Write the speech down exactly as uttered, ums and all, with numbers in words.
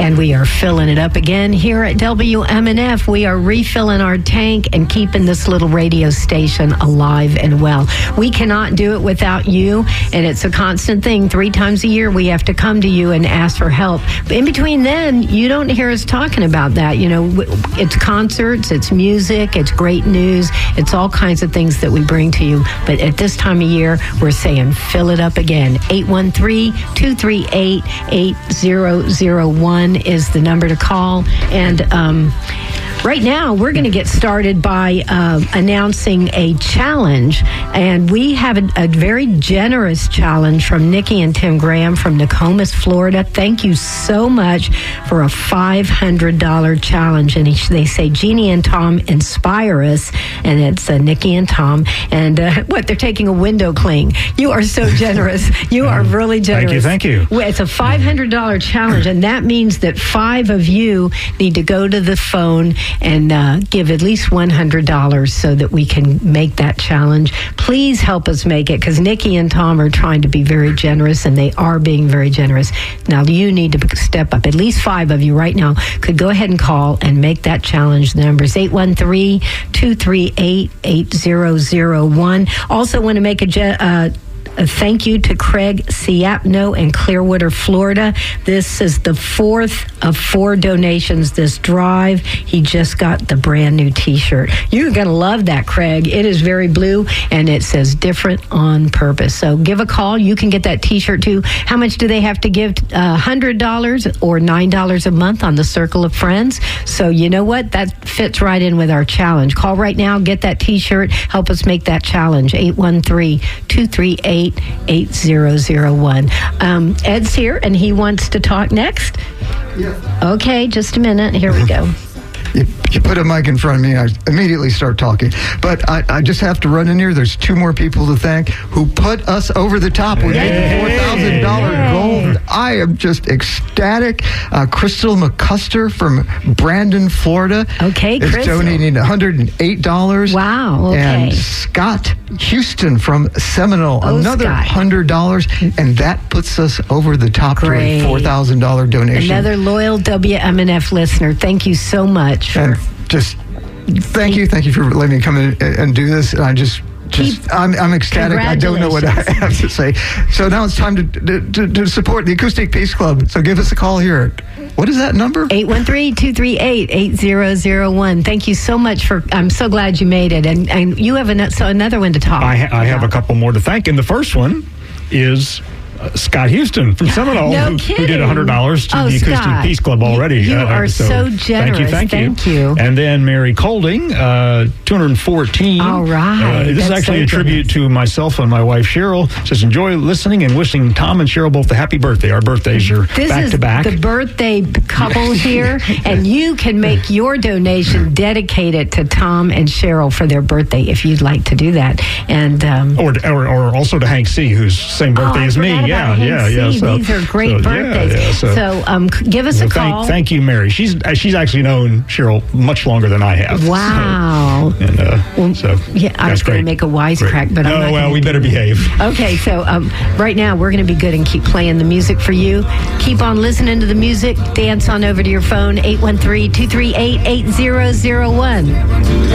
And we are filling it up again here at W M N F. We are refilling our tank and keeping this little radio station alive and well. We cannot do it without you, and it's a constant thing. Three times a year we have to come to you and ask for help. But in between then, you don't hear us talking about that. You know, it's concerts, it's music, it's great news, it's all kinds of things that we bring to you. But at this time of year, we're saying fill it up again. eight one three, two three eight, eight zero zero one is the number to call. And um, right now, we're going to get started by uh, announcing a challenge. And we have a, a very generous challenge from Nikki and Tim Graham from Nokomis, Florida. Thank you so much for a five hundred dollars challenge. And he, they say, Jeannie and Tom inspire us. And it's uh, Nikki and Tom. And uh, what, they're taking a window clean. You are so generous. You are really generous. Thank you, thank you. Well, it's a five hundred dollars challenge. And that means that five of you need to go to the phone and uh, give at least one hundred dollars so that we can make that challenge. Please help us make it, because Nikki and Tom are trying to be very generous, and they are being very generous. Now, you need to step up. At least five of you right now could go ahead and call and make that challenge. The number is eight one three, two three eight, eight zero zero one. Also want to make a... Je- uh, A thank you to Craig Siapno in Clearwater, Florida. This is the fourth of four donations this drive. He just got the brand new T-shirt. You're going to love that, Craig. It is very blue, and it says different on purpose. So give a call. You can get that T-shirt too. How much do they have to give? Uh, one hundred dollars or nine dollars a month on the Circle of Friends. So you know what? That fits right in with our challenge. Call right now. Get that T-shirt. Help us make that challenge. eight one three, two three eight, eight zero zero one. Um, Ed's here, and he wants to talk next. Yeah. Okay, just a minute. Here we go. You, you put a mic in front of me, I immediately start talking. But I, I just have to run in here. There's two more people to thank who put us over the top with Yay. four thousand dollars gold. I am just ecstatic. Uh, Crystal McCuster from Brandon, Florida. Okay, is Crystal. donating one hundred eight dollars. Wow, okay. And Scott Houston from Seminole, Oh, another Scott. one hundred dollars. And that puts us over the top Great. to a four thousand dollars donation. Another loyal W M N F listener. Thank you so much. For, And just thank you, thank you for letting me come in and do this. And I just, just Keep- I'm, I'm ecstatic. I don't know what I have to say. So now it's time to, to to support the Acoustic Peace Club. So give us a call here. What is that number? eight one three, two three eight, eight zero zero one. Thank you so much for, I'm so glad you made it. And and you have an, so another one to talk I, ha- I have a about. couple more to thank. And the first one is uh, Scott Houston from Seminole, No who, who kidding. did one hundred dollars to Oh, the Acoustic Scott, Peace Club already. you Uh, are so generous. Thank you, thank, Thank you. And then Mary Colding, uh, two hundred fourteen. All right. Uh, this is That's actually so a tribute generous. to myself and my wife, Cheryl. Says, enjoy listening and wishing Tom and Cheryl both a happy birthday. Our birthdays are This back is to back. the birthday couple here, and you can make your donation dedicated to Tom and Cheryl for their birthday if you'd like to do that. And um, Or, or or also to Hank C., who's same birthday oh, I as me. forgot Yeah, about yeah, Hank yeah. C. So, These are great so, yeah, birthdays. yeah, so- so um, c- give us Well, a call. thank, thank you, Mary. She's uh, she's actually known Cheryl much longer than I have. Wow. So, and uh, Well, so yeah, I was that's going to great. make a wisecrack, Great. but no, I'm not well, gonna we do better that. behave. Okay, so um, right now we're going to be good and keep playing the music for you. Keep on listening to the music. Dance on over to your phone, eight one three, two three eight, eight zero zero one.